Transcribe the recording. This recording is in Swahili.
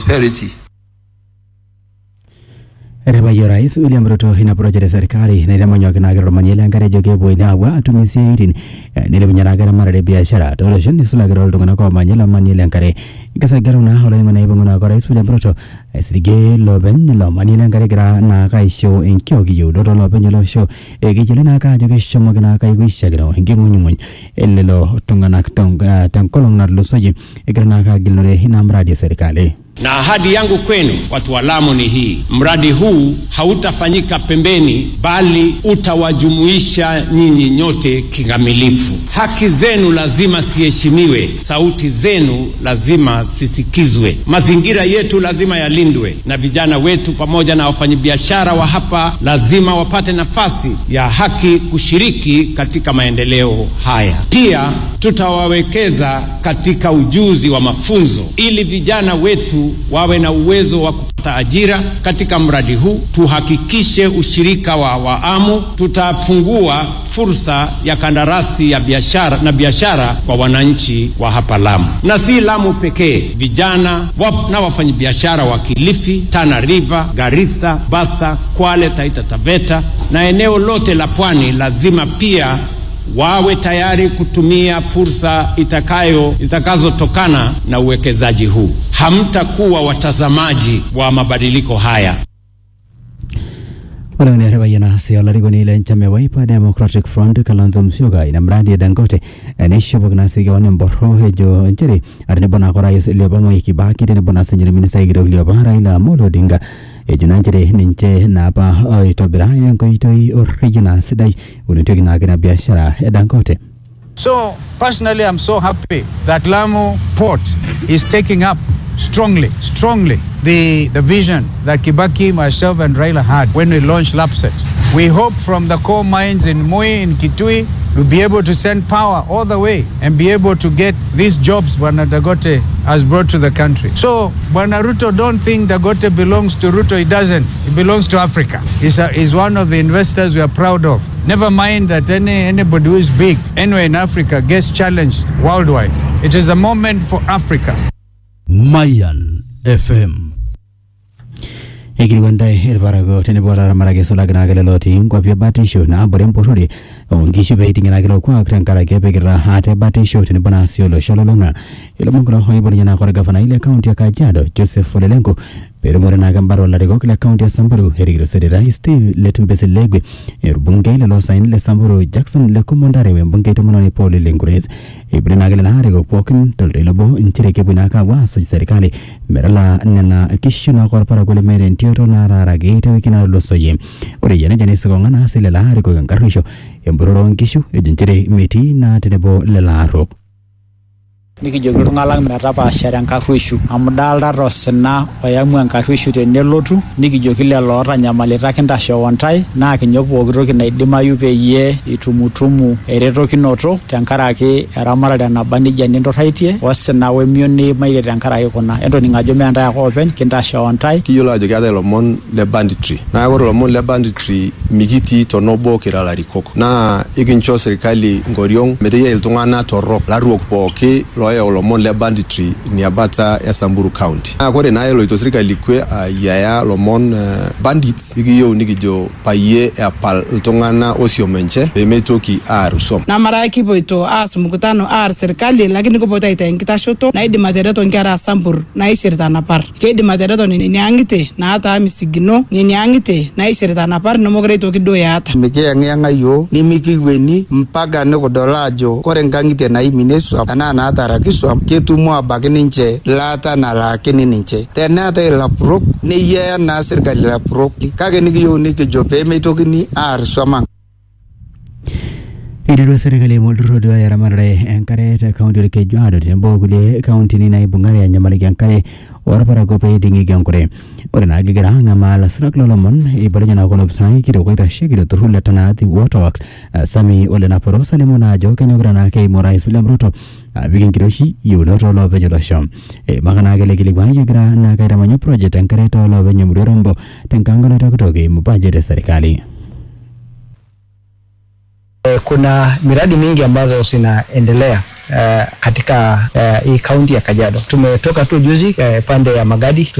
prosperity. Rebayo Rais William Ruto ina project serikali na ile manyoka na gero manyele ngare joge boina wa atumisi 18 nile bunyana mara biashara tolo shoni sula gero tungana ko manyele manyele ngare ikasa gero na hola ngana ibunguna ko Rais William Ruto esige lo ben lo manyele ngare gra na kai show enkyo gi yodo lo ben lo show gijele na ka joge shomo gna kai wisha gro ngi munyu elle lo tungana tonga tankolong na lo soje igra na ka gilore hina mradi serikali. Na ahadi yangu kwenu watu wa Lamu ni hii: mradi huu hautafanyika pembeni, bali utawajumuisha nyinyi nyote kikamilifu. Haki zenu lazima ziheshimiwe, sauti zenu lazima zisikizwe, mazingira yetu lazima yalindwe, na vijana wetu pamoja na wafanyabiashara wa hapa lazima wapate nafasi ya haki kushiriki katika maendeleo haya. Pia tutawawekeza katika ujuzi wa mafunzo ili vijana wetu wawe na uwezo wa kupata ajira katika mradi huu. Tuhakikishe ushirika wa awamu. Tutafungua fursa ya kandarasi ya biashara kwa wananchi wa hapa Lamu. Na si Lamu pekee, vijana na wafanyabiashara wa Kilifi, Tana River, Garissa, Basa, Kwale, Taita Taveta na eneo lote la Pwani lazima pia wawe tayari kutumia fursa itakazotokana na uwekezaji huu. Hamtakuwa watazamaji wa mabadiliko haya. Wala ni rebayana siya rigoni ile nchame Wiper Democratic Front Kalonzo Musyoka ina mradi ya Dangote nisho bogna sige wane mboro hejo nchiri arine bona kwa Rais Liobamo Kibaki tene bona senjiri minisa igiro Liobamo Raila Amolo Odinga ejuna nchiri ninche na hapa itobira yanko itoi original sidai unitoki na agina biashara ya Dangote. So personally I'm so happy that Lamu Port is taking up strongly the vision that Kibaki, myself and Raila had when we launched LAPSSET. We hope from the coal mines in Moi, in Kitui, we'll be able to send power all the way and be able to get these jobs Bwana Dangote has brought to the country. So Bwana Ruto, don't think Dangote belongs to Ruto. It doesn't. It belongs to Africa. He's one of the investors we are proud of. Never mind that anybody who is big anywhere in Africa gets challenged worldwide. It is a moment for Africa. Mayan FM. Hiki wanda irvarago tene bora marage sola gnagale loti kwa pia batisho na bore mpotori ongisho beiting gnagale kwa krankara kebegira hate batisho tene bona siolo shololonga ilo mungro hoy bora nyana kwa gavana ile county ya Kajiado Joseph Olelenko pero mora na gambaro la rego kila county ya Samburu herigiro sedera Steve Letumbese Legwe bunge ile lo sign le Samburu Jackson le komondare we bunge to mononi Paul Lengurez ibre nagale na harego pokin tolde lobo nchire kebuna ka wa so serikali merala nana kishuna kwa para gole mere ntiro na raragete wikina losoye ore yana jane sogongana sile la harego gangarisho embororo ngishu ejinchire meti na tenebo le la ro nikijoki tungalang metapa share nkarushu amdalda rosna oyamu nkarushu tenelotu nikijoki lelo otanyamalita kintasho wontai na kinyok pokitoki naidimayu peyie itumutumu eretokinoto tenkaraki eramarare nabanija nintoraitie osina wemioni maire tenkaraki kuna entoning ajo meanta yako openy kintasho wontai kiyolo ajo keeta lomon le banditry na ore lomon le banditry mikiti tonobo kirala rikoko na ikincho serikali ngoriong meteye iltungana torok laruok poki lomon le banditry ni abata ya Samburu County. Akore na yelo serikali kwe yaya lomon bandits igiyo nikijo paye apal tongana osio menche emetoki arusom. Na mara kiboito mkutano serikali lakini kubota itaingita shoto na idi matereto ngara Samburu na ishirita na par. Kedi matereto ni angite na hata misigino ni angite na ishirita na par no mogre to kido ya hata. Mike nganga yo ni mikiweni mpaga ne kodolajo kore ngangite na iminesu na hata kiswam ketumu abakininche lata na lakini ninche tenata la prok ni ya na serikali la prok kage nikiyo nikijope metokini swamang Idiru serikali mulrodo ya ramarre enkare ta county ke Kajiado tembo kule county ni na ibungare ya nyamaliki enkare ora para gope dingi gankure ora na gigira ngama sraklo lomon ibaranya na kono psai kiro ko ta shigiro turule tanati waterworks sami ole na porosa lemona jo kenyogra na ke Rais William Ruto bigin kiroshi yunoto lo benyo sham magana gele gele banje gra na kaira manyo project enkare to lo benyo murombo tenkangana takutoke mubanje serikali. Kuna miradi mingi ambazo zinaendelea katika hii kaunti ya Kajiado. Tumetoka tu juzi pande ya Magadi